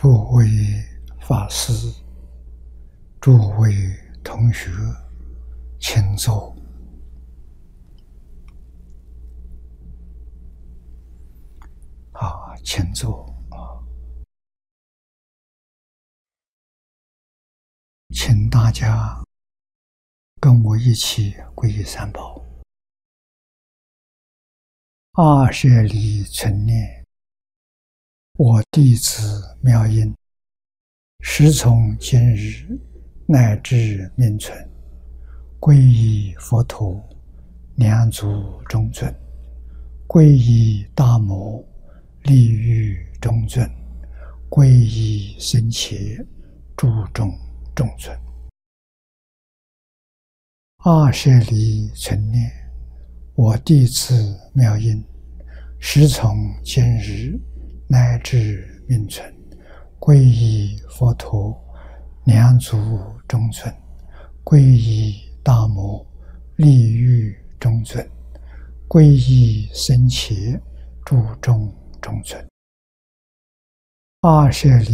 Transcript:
诸位法师、诸位同学，请坐。请坐。请大家跟我一起皈依三宝。阿舍离存念，我弟子妙音，时从今日乃至命存，皈依佛陀，两足中尊；皈依大摩，利欲中尊；皈依僧伽，注中中尊。阿舍离存念，我弟子妙音，时从今日乃至命存，皈依佛陀，两足中尊；皈依大摩，利欲中尊；皈依僧伽，注中中尊。阿舍离